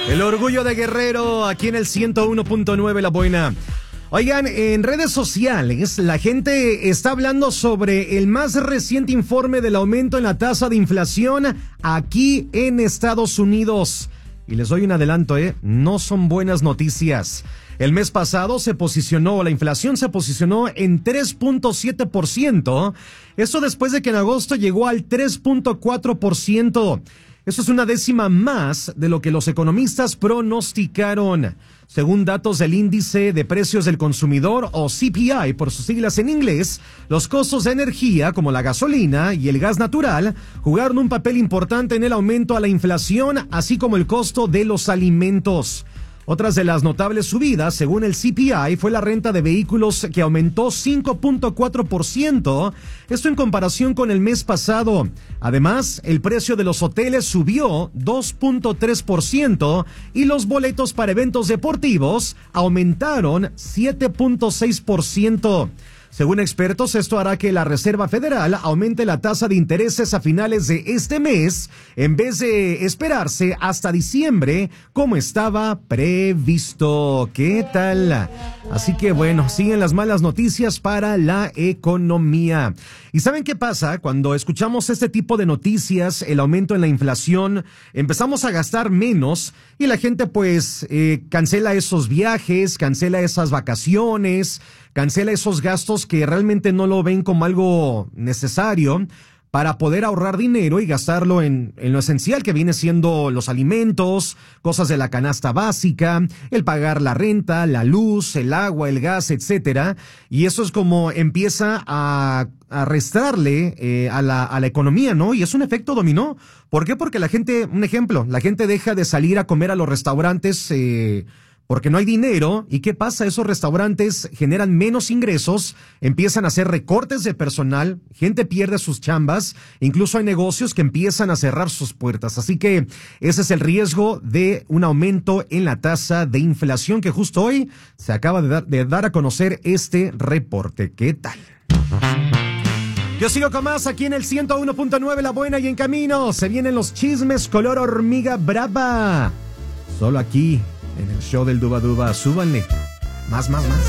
El orgullo de Guerrero, aquí en el 101.9 La Buena. Oigan, en redes sociales la gente está hablando sobre el más reciente informe del aumento en la tasa de inflación aquí en Estados Unidos. Y les doy un adelanto, no son buenas noticias. El mes pasado la inflación se posicionó en 3.7%. Esto después de que en agosto llegó al 3.4%. Eso es una décima más de lo que los economistas pronosticaron. Según datos del Índice de Precios del Consumidor, o CPI por sus siglas en inglés, los costos de energía, como la gasolina y el gas natural, jugaron un papel importante en el aumento a la inflación, así como el costo de los alimentos. Otras de las notables subidas, según el CPI, fue la renta de vehículos, que aumentó 5.4%, esto en comparación con el mes pasado. Además, el precio de los hoteles subió 2.3% y los boletos para eventos deportivos aumentaron 7.6%. Según expertos, esto hará que la Reserva Federal aumente la tasa de intereses a finales de este mes, en vez de esperarse hasta diciembre, como estaba previsto. ¿Qué tal? Así que bueno, siguen las malas noticias para la economía. ¿Y saben qué pasa? Cuando escuchamos este tipo de noticias, el aumento en la inflación, empezamos a gastar menos y la gente cancela esos viajes, cancela esas vacaciones, cancela esos gastos que realmente no lo ven como algo necesario para poder ahorrar dinero y gastarlo en lo esencial, que viene siendo los alimentos, cosas de la canasta básica, el pagar la renta, la luz, el agua, el gas, etcétera. Y eso es como empieza a restarle a la economía, ¿no? Y es un efecto dominó. ¿Por qué? Porque la gente deja de salir a comer a los restaurantes porque no hay dinero. ¿Y qué pasa? Esos restaurantes generan menos ingresos, empiezan a hacer recortes de personal, gente pierde sus chambas, incluso hay negocios que empiezan a cerrar sus puertas. Así que ese es el riesgo de un aumento en la tasa de inflación, que justo hoy se acaba de dar a conocer este reporte. ¿Qué tal? Yo sigo con más aquí en el 101.9 La Buena, y en camino se vienen los chismes color hormiga brava. Solo aquí, en el show del Duba Duba. Súbanle. Más.